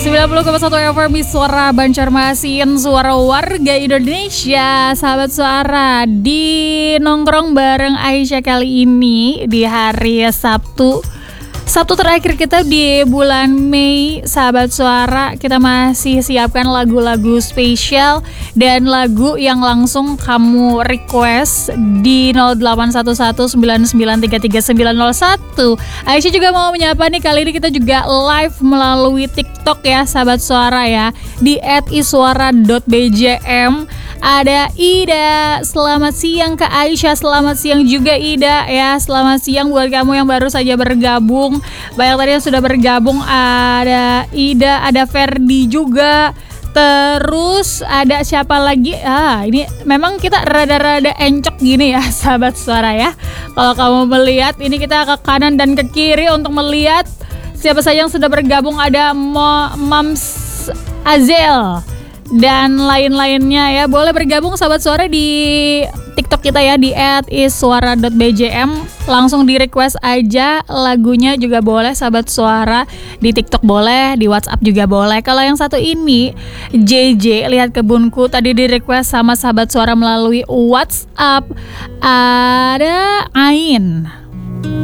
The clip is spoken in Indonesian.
90,1 FM Suara Banjarmasin, suara warga Indonesia. Sahabat suara, di nongkrong bareng Aisyah kali ini di hari Sabtu terakhir kita di bulan Mei. Sahabat suara, kita masih siapkan lagu-lagu spesial dan lagu yang langsung kamu request di 081199333901. Aisyah juga mau menyapa nih, kali ini kita juga live melalui TikTok ya sahabat suara ya, di @iswara.bjm. Ada Ida, selamat siang Kak Aisyah, selamat siang juga Ida ya, selamat siang buat kamu yang baru saja bergabung. Banyak tadi yang sudah bergabung, ada Ida, ada Ferdi juga. Terus ada siapa lagi? Ini memang kita rada-rada encok gini ya sahabat suara ya. Kalau kamu melihat ini, kita ke kanan dan ke kiri untuk melihat siapa saja yang sudah bergabung. Ada Mams Azel dan lain-lainnya ya. Boleh bergabung sahabat suara di TikTok kita ya, di @iswara.bjm. Langsung di request aja lagunya juga boleh sahabat suara. Di TikTok boleh, di WhatsApp juga boleh. Kalau yang satu ini JJ Lihat Kebunku tadi di request sama sahabat suara melalui WhatsApp. Ada Ain.